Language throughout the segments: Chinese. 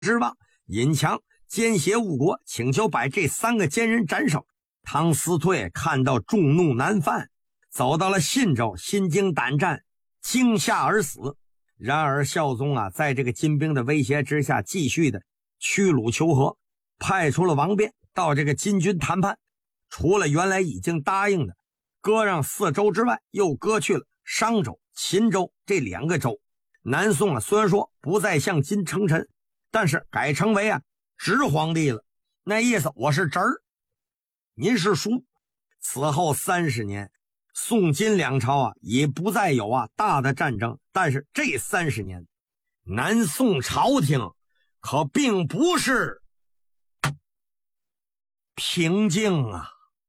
之望、尹强奸邪误国，请求把这3个奸人斩首。唐思退看到众怒难犯，走到了信州，心惊胆战，惊吓而死。然而孝宗在这个金兵的威胁之下，继续的屈辱求和，派出了王辩到这个金军谈判。除了原来已经答应的割让4州之外，又割去了商州、秦州这2个州。南宋虽然说不再向金称臣，但是改成为直皇帝了，那意思我是侄儿，您是叔。此后30年，宋金两朝也不再有大的战争，但是这30年，南宋朝廷可并不是平静啊。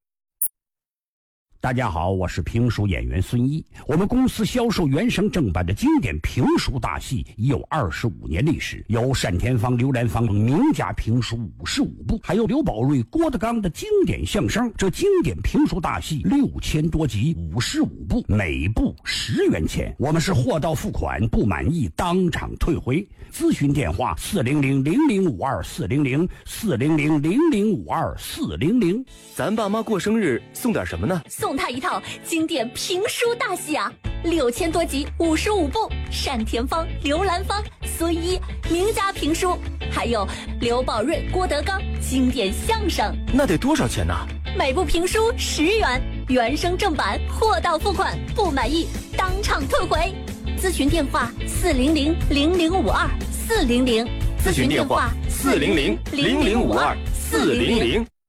大家好，我是评书演员孙一。我们公司销售原声正版的经典评书大戏已有25年历史，有单田芳、刘兰芳名家评书55部，还有刘宝瑞、郭德纲的经典相声。这经典评书大戏6000多集，55部，每部10元钱。我们是货到付款，不满意当场退回。咨询电话400-0052-400，400-0052-400。 咱爸妈过生日送点什么呢？ 送他一套经典评书大戏6000多集55部，单田芳、刘兰芳、孙一名家评书，还有刘宝瑞、郭德纲经典相声。 那得多少钱呢？ 每部评书10元，原声正版，货到付款，不满意当场退回。咨询电话400-0052-400， 咨询电话400-0052-400。